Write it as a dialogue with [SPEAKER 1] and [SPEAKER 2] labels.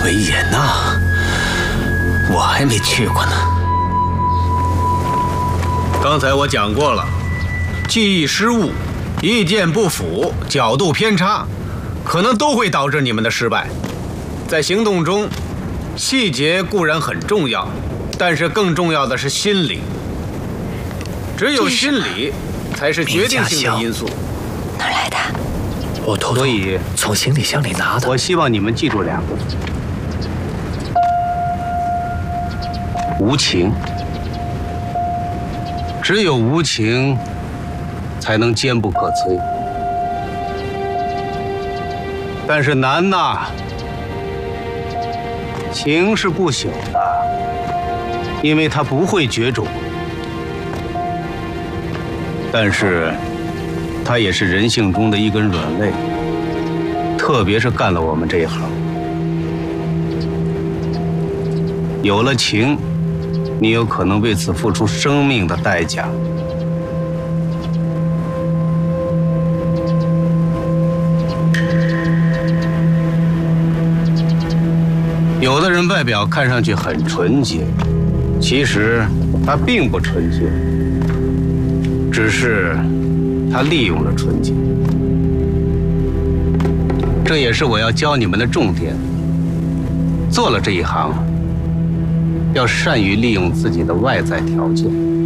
[SPEAKER 1] 维也纳，我还没去过呢。刚才我讲过了，记忆失误、意见不符、角度偏差，可能都会导致你们的失败。在行动中，细节固然很重要，但是更重要的是心理。只有心理才是决定性的因素。
[SPEAKER 2] 哪儿来的？
[SPEAKER 3] 我偷偷从行李箱里拿的。
[SPEAKER 4] 我希望你们记住2个字：无情。只有无情，才能坚不可摧。但是难呐，情是不朽的，因为它不会绝种。但是，它也是人性中的一根软肋，特别是干了我们这一行。有了情，你有可能为此付出生命的代价。有的人外表看上去很纯洁，其实他并不纯洁，只是他利用了纯洁。这也是我要教你们的重点。做了这一行，要善于利用自己的外在条件。